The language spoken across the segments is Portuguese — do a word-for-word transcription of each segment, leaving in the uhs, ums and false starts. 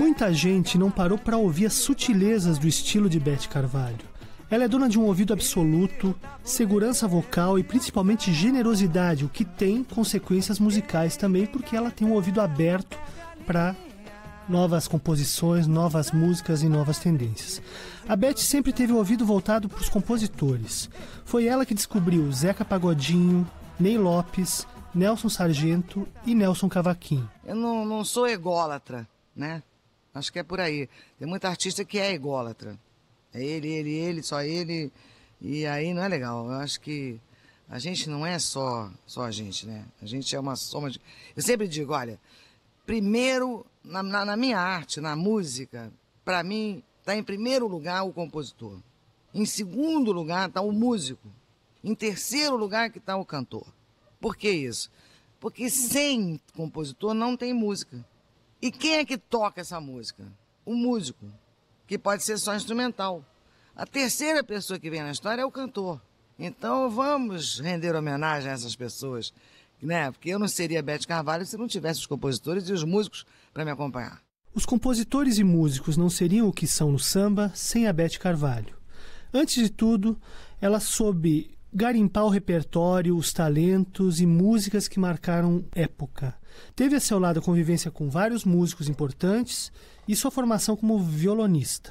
Muita gente não parou para ouvir as sutilezas do estilo de Beth Carvalho. Ela é dona de um ouvido absoluto, segurança vocal e principalmente generosidade, o que tem consequências musicais também, porque ela tem um ouvido aberto para novas composições, novas músicas e novas tendências. A Beth sempre teve o ouvido voltado para os compositores. Foi ela que descobriu Zeca Pagodinho, Ney Lopes, Nelson Sargento e Nelson Cavaquinho. Eu não, não sou ególatra, né? Acho que é por aí. Tem muita artista que é ególatra. É ele, ele, ele, só ele. E aí não é legal. Eu acho que a gente não é só, só a gente, né? A gente é uma soma de... Eu sempre digo, olha, primeiro, na, na, na minha arte, na música, para mim, está em primeiro lugar o compositor. Em segundo lugar está o músico. Em terceiro lugar que está o cantor. Por que isso? Porque sem compositor não tem música. E quem é que toca essa música? O músico, que pode ser só instrumental. A terceira pessoa que vem na história é o cantor. Então vamos render homenagem a essas pessoas, né? Porque eu não seria Beth Carvalho se não tivesse os compositores e os músicos para me acompanhar. Os compositores e músicos não seriam o que são no samba sem a Beth Carvalho. Antes de tudo, ela soube garimpar o repertório, os talentos e músicas que marcaram época. Teve a seu lado a convivência com vários músicos importantes e sua formação como violonista.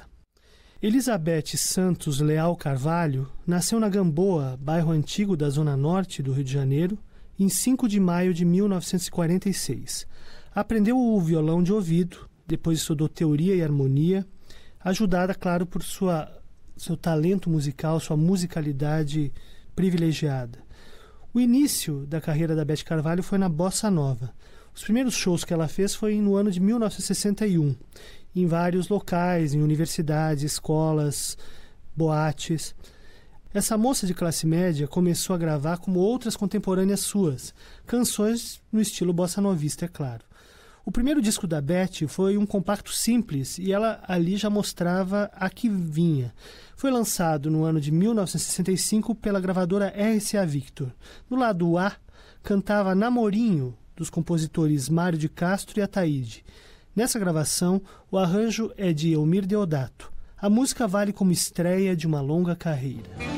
Elizabeth Santos Leal Carvalho nasceu na Gamboa, bairro antigo da zona norte do Rio de Janeiro, em cinco de maio de mil novecentos e quarenta e seis. Aprendeu o violão de ouvido, depois estudou teoria e harmonia, ajudada, claro, por sua, seu talento musical, sua musicalidade privilegiada. O início da carreira da Beth Carvalho foi na Bossa Nova. Os primeiros shows que ela fez foi no ano de mil novecentos e sessenta e um, em vários locais, em universidades, escolas, boates. Essa moça de classe média começou a gravar, como outras contemporâneas suas, canções no estilo bossa novista, é claro. O primeiro disco da Beth foi um compacto simples e ela ali já mostrava a que vinha. Foi lançado no ano de mil novecentos e sessenta e cinco pela gravadora R C A Victor. No lado A, cantava Namorinho, dos compositores Mário de Castro e Ataíde. Nessa gravação, o arranjo é de Elmir Deodato. A música vale como estreia de uma longa carreira.